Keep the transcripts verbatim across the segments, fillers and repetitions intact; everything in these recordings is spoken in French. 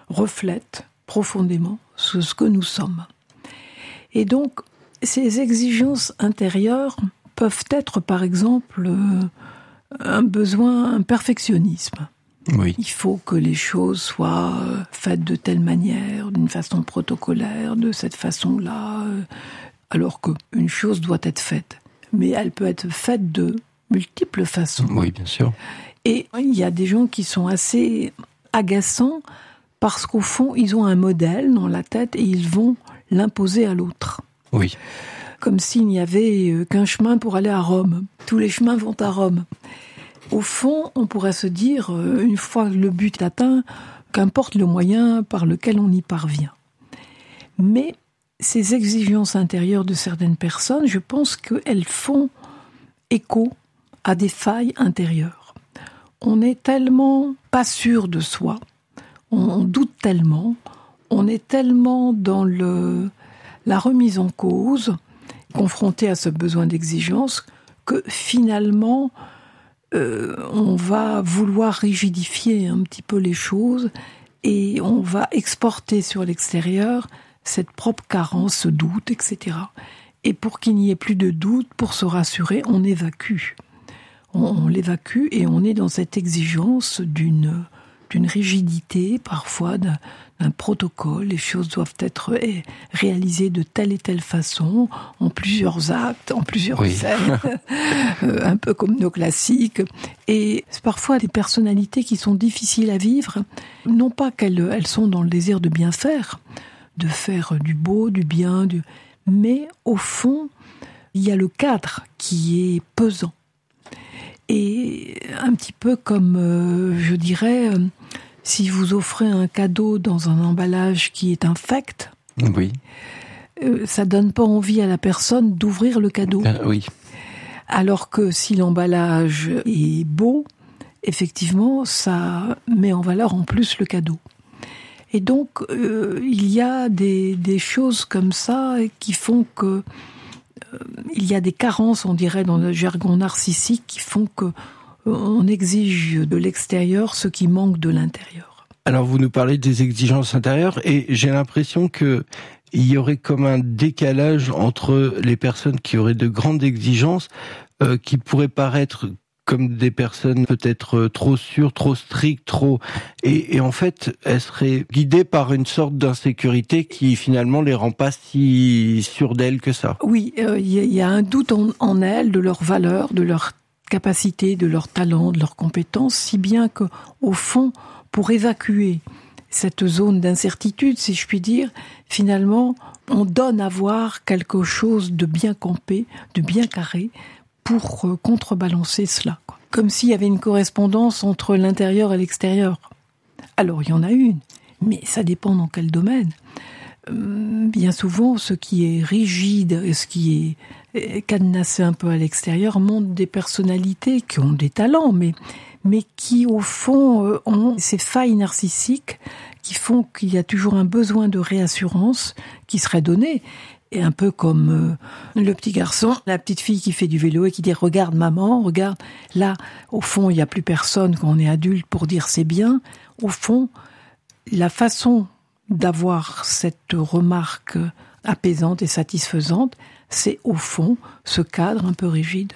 reflètent profondément ce, ce que nous sommes. Et donc, ces exigences intérieures peuvent être, par exemple, euh, un besoin, un perfectionnisme. Oui. Il faut que les choses soient faites de telle manière, d'une façon protocolaire, de cette façon-là, alors qu'une chose doit être faite. Mais elle peut être faite de multiples façons. Oui, bien sûr. Et il y a des gens qui sont assez agaçants parce qu'au fond, ils ont un modèle dans la tête et ils vont l'imposer à l'autre. Oui. Comme s'il n'y avait qu'un chemin pour aller à Rome. Tous les chemins vont à Rome. Au fond, on pourrait se dire, une fois le but atteint, qu'importe le moyen par lequel on y parvient. Mais ces exigences intérieures de certaines personnes, je pense qu'elles font écho à des failles intérieures. On n'est tellement pas sûr de soi, on doute tellement, on est tellement dans le, la remise en cause, confronté à ce besoin d'exigence, que finalement, Euh, on va vouloir rigidifier un petit peu les choses et on va exporter sur l'extérieur cette propre carence, ce doute, et cetera. Et pour qu'il n'y ait plus de doute, pour se rassurer, on évacue. On, on l'évacue et on est dans cette exigence d'une, d'une rigidité, parfois d'un, d'un protocole. Les choses doivent être réalisées de telle et telle façon, en plusieurs actes, en plusieurs oui. scènes, euh, un peu comme nos classiques. Et c'est parfois des personnalités qui sont difficiles à vivre, non pas qu'elles elles sont dans le désir de bien faire, de faire du beau, du bien, du... mais au fond, il y a le cadre qui est pesant. Et un petit peu comme, euh, je dirais... Euh, si vous offrez un cadeau dans un emballage qui est infect, oui. euh, ça donne pas envie à la personne d'ouvrir le cadeau. Euh, oui. Alors que si l'emballage est beau, effectivement, ça met en valeur en plus le cadeau. Et donc, euh, il y a des, des choses comme ça qui font que euh, il y a des carences, on dirait, dans le jargon narcissique, qui font que on exige de l'extérieur ce qui manque de l'intérieur. Alors vous nous parlez des exigences intérieures et j'ai l'impression que il y aurait comme un décalage entre les personnes qui auraient de grandes exigences, euh, qui pourraient paraître comme des personnes peut-être trop sûres, trop strictes, trop... Et, et en fait, elles seraient guidées par une sorte d'insécurité qui finalement les rend pas si sûres d'elles que ça. Oui, il euh, y, y a un doute en, en elles, de leur valeur, de leur capacité, de leur talent, de leurs compétences, si bien que, au fond, pour évacuer cette zone d'incertitude, si je puis dire, finalement, on donne à voir quelque chose de bien campé, de bien carré, pour euh, contrebalancer cela, quoi. Comme s'il y avait une correspondance entre l'intérieur et l'extérieur. Alors, il y en a une, mais ça dépend dans quel domaine. Euh, bien souvent, ce qui est rigide et ce qui est cadenassé un peu à l'extérieur montre des personnalités qui ont des talents, mais, mais qui, au fond, euh, ont ces failles narcissiques qui font qu'il y a toujours un besoin de réassurance qui serait donné. Et un peu comme euh, le petit garçon, la petite fille qui fait du vélo et qui dit « Regarde maman, regarde ». Là, au fond, il n'y a plus personne quand on est adulte pour dire « c'est bien ». Au fond, la façon d'avoir cette remarque apaisante et satisfaisante, c'est au fond ce cadre un peu rigide.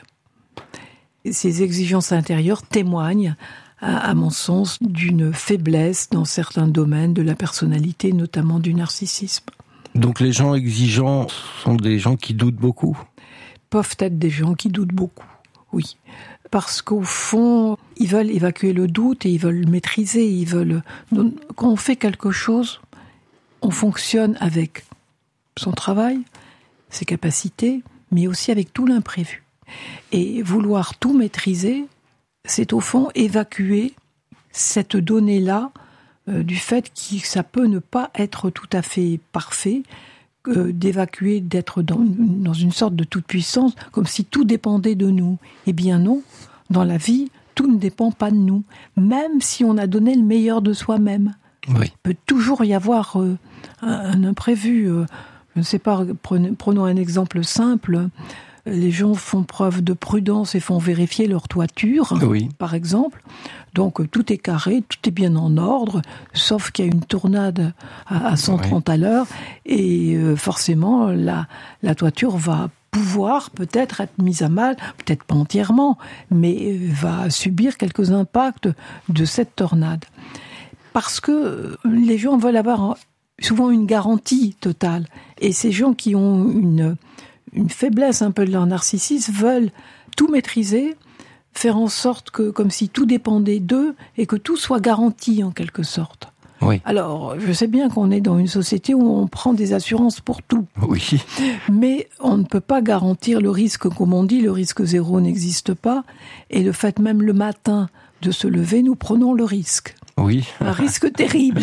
Ces exigences intérieures témoignent, à, à mon sens, d'une faiblesse dans certains domaines de la personnalité, notamment du narcissisme. Donc les gens exigeants sont des gens qui doutent beaucoup ? Peuvent être des gens qui doutent beaucoup, oui. Parce qu'au fond, ils veulent évacuer le doute et ils veulent le maîtriser. Ils veulent... Quand on fait quelque chose, on fonctionne avec son travail, ses capacités, mais aussi avec tout l'imprévu. Et vouloir tout maîtriser, c'est au fond évacuer cette donnée-là euh, du fait que ça peut ne pas être tout à fait parfait, euh, d'évacuer, d'être dans, dans une sorte de toute-puissance, comme si tout dépendait de nous. Eh bien non, dans la vie, tout ne dépend pas de nous, même si on a donné le meilleur de soi-même. Oui. Il peut toujours y avoir euh, un, un imprévu. Euh, je ne sais pas, prenons, prenons un exemple simple. Les gens font preuve de prudence et font vérifier leur toiture, oui. par exemple. Donc tout est carré, tout est bien en ordre, sauf qu'il y a une tornade à, à cent trente oui. à l'heure, et euh, forcément la, la toiture va pouvoir peut-être être mise à mal, peut-être pas entièrement, mais va subir quelques impacts de cette tornade. Parce que les gens veulent avoir souvent une garantie totale. Et ces gens qui ont une, une faiblesse un peu de leur narcissisme veulent tout maîtriser, faire en sorte que, comme si tout dépendait d'eux, et que tout soit garanti en quelque sorte. Oui. Alors, je sais bien qu'on est dans une société où on prend des assurances pour tout. Oui. Mais on ne peut pas garantir le risque, comme on dit, le risque zéro n'existe pas. Et le fait même le matin de se lever, nous prenons le risque. Oui. Un risque terrible.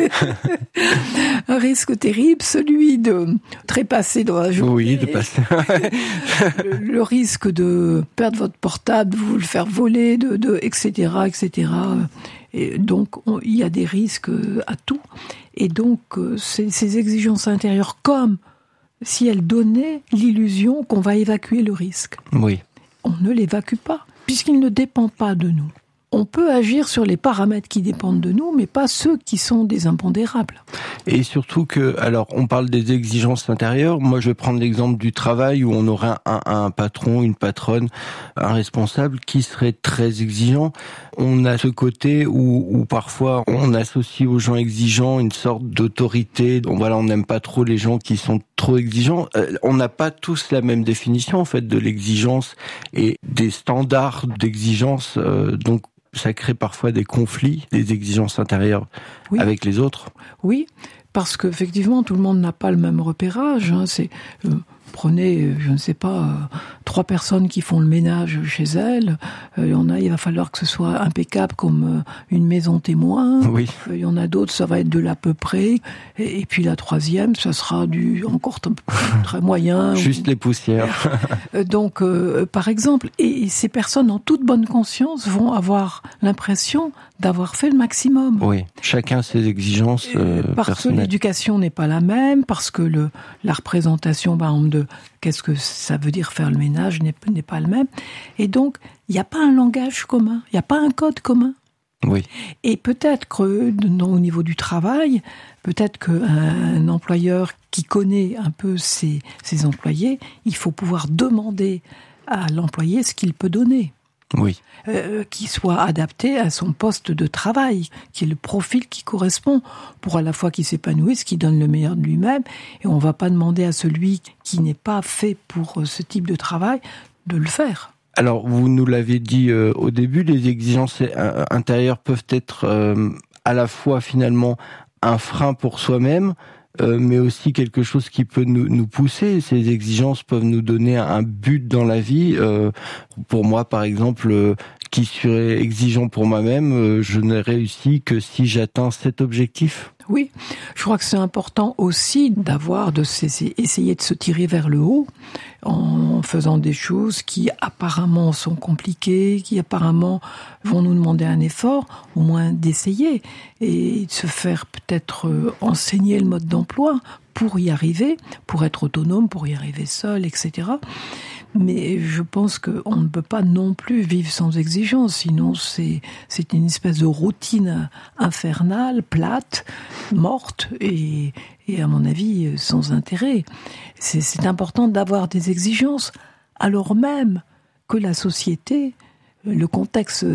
Un risque terrible, celui de trépasser dans la journée. Oui, de passer. le, le risque de perdre votre portable, de vous le faire voler, de, de, et cetera, et cetera. Et donc, on, il y a des risques à tout. Et donc, ces, ces exigences intérieures, comme si elles donnaient l'illusion qu'on va évacuer le risque. Oui. On ne l'évacue pas, puisqu'il ne dépend pas de nous. On peut agir sur les paramètres qui dépendent de nous, mais pas ceux qui sont des impondérables. Et surtout que, alors, on parle des exigences intérieures. Moi, je vais prendre l'exemple du travail où on aurait un, un patron, une patronne, un responsable qui serait très exigeant. On a ce côté où, où parfois on associe aux gens exigeants une sorte d'autorité. Donc voilà, on n'aime pas trop les gens qui sont trop exigeants. Euh, on n'a pas tous la même définition en fait de l'exigence et des standards d'exigence. Euh, donc ça crée parfois des conflits, des exigences intérieures oui. avec les autres. Oui, parce qu'effectivement, tout le monde n'a pas le même repérage. Hein. C'est, euh, prenez, je ne sais pas, euh, trois personnes qui font le ménage chez elles. Euh, il y en a, il va falloir que ce soit impeccable comme euh, une maison témoin. Oui. Euh, il y en a d'autres, ça va être de l'à peu près. Et, et puis la troisième, ça sera du encore t- très moyen. Juste ou... les poussières. euh, donc, euh, par exemple, et, et ces personnes, en toute bonne conscience, vont avoir l'impression d'avoir fait le maximum. Oui, chacun ses exigences euh, parce personnelles. Que l'éducation n'est pas la même, parce que le, la représentation, par exemple, de qu'est-ce que ça veut dire faire le ménage n'est, n'est pas le même. Et donc, il n'y a pas un langage commun, il n'y a pas un code commun. Oui. Et peut-être que, au niveau du travail, peut-être qu'un employeur qui connaît un peu ses, ses employés, il faut pouvoir demander à l'employé ce qu'il peut donner. Oui. Euh, qui soit adapté à son poste de travail, qui est le profil qui correspond, pour à la fois qu'il s'épanouisse, qu'il donne le meilleur de lui-même, et on ne va pas demander à celui qui n'est pas fait pour ce type de travail de le faire. Alors, vous nous l'avez dit euh, au début, les exigences intérieures peuvent être euh, à la fois finalement un frein pour soi-même, Euh, mais aussi quelque chose qui peut nous, nous pousser. Ces exigences peuvent nous donner un but dans la vie. Euh, pour moi, par exemple, euh, qui serait exigeant pour moi-même, euh, je n'ai réussi que si j'atteins cet objectif. Oui, je crois que c'est important aussi d'avoir, de essayer de se tirer vers le haut en faisant des choses qui apparemment sont compliquées, qui apparemment vont nous demander un effort, au moins d'essayer et de se faire peut-être enseigner le mode d'emploi pour y arriver, pour être autonome, pour y arriver seul, et cetera. Mais je pense qu'on ne peut pas non plus vivre sans exigence, sinon c'est, c'est une espèce de routine infernale, plate, morte et, et à mon avis sans intérêt. C'est, c'est important d'avoir des exigences, alors même que la société, le contexte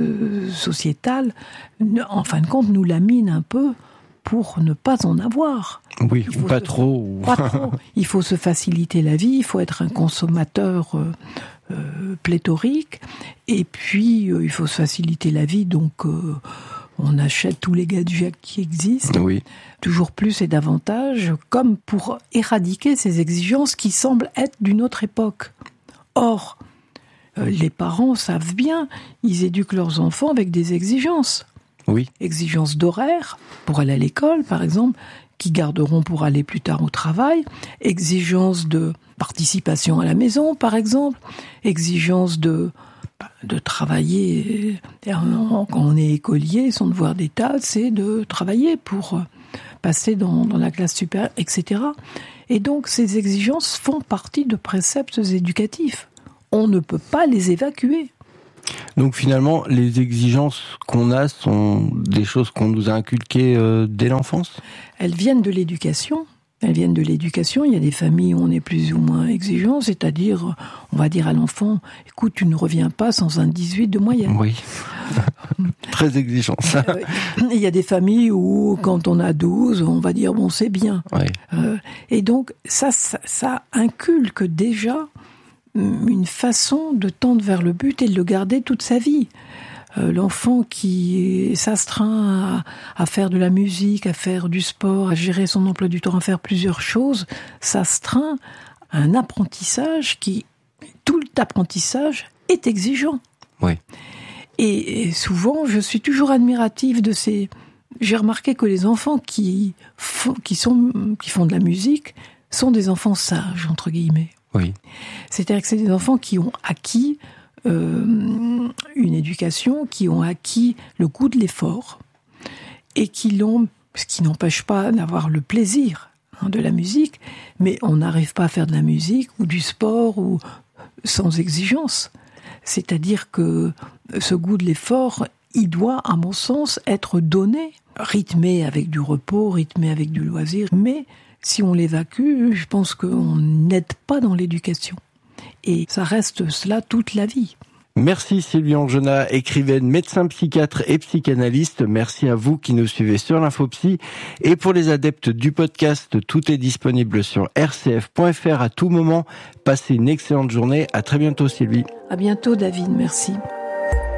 sociétal, en fin de compte, nous lamine un peu pour ne pas en avoir. Oui, ou pas trop. Ou... Pas trop. Il faut se faciliter la vie, il faut être un consommateur euh, euh, pléthorique, et puis euh, il faut se faciliter la vie, donc euh, on achète tous les gadgets qui existent, oui. toujours plus et davantage, comme pour éradiquer ces exigences qui semblent être d'une autre époque. Or, euh, les parents savent bien, ils éduquent leurs enfants avec des exigences. Oui. Exigences d'horaire, pour aller à l'école, par exemple, qui garderont pour aller plus tard au travail. Exigences de participation à la maison, par exemple. Exigences de... de travailler. Quand on est écolier, son devoir d'état, c'est de travailler pour passer dans, dans la classe supérieure, et cetera. Et donc, ces exigences font partie de préceptes éducatifs. On ne peut pas les évacuer. Donc finalement, les exigences qu'on a sont des choses qu'on nous a inculquées euh, dès l'enfance ? Elles viennent de l'éducation. Elles viennent de l'éducation. Il y a des familles où on est plus ou moins exigeant, c'est-à-dire, on va dire à l'enfant, écoute, tu ne reviens pas sans un dix-huit de moyenne. Oui. Très exigeant, ça. Il y a des familles où, quand on a douze, on va dire, bon, c'est bien. Oui. Euh, et donc, ça, ça, ça inculque déjà une façon de tendre vers le but et de le garder toute sa vie. Euh, l'enfant qui s'astreint à, à faire de la musique, à faire du sport, à gérer son emploi du temps, à faire plusieurs choses, s'astreint à un apprentissage qui, tout l'apprentissage est exigeant. Oui. Et, et souvent, je suis toujours admirative de ces... J'ai remarqué que les enfants qui font, qui sont, qui font de la musique sont des enfants sages, entre guillemets. Oui. C'est-à-dire que c'est des enfants qui ont acquis euh, une éducation, qui ont acquis le goût de l'effort, et qui l'ont, ce qui n'empêche pas d'avoir le plaisir hein, de la musique, mais on n'arrive pas à faire de la musique ou du sport ou sans exigence. C'est-à-dire que ce goût de l'effort, il doit, à mon sens, être donné, rythmé avec du repos, rythmé avec du loisir, mais si on l'évacue, je pense qu'on n'aide pas dans l'éducation. Et ça reste cela toute la vie. Merci Sylvie Angenat, écrivaine, médecin psychiatre et psychanalyste. Merci à vous qui nous suivez sur l'Infopsy. Et pour les adeptes du podcast, tout est disponible sur r c f point f r à tout moment. Passez une excellente journée. À très bientôt Sylvie. À bientôt David, merci.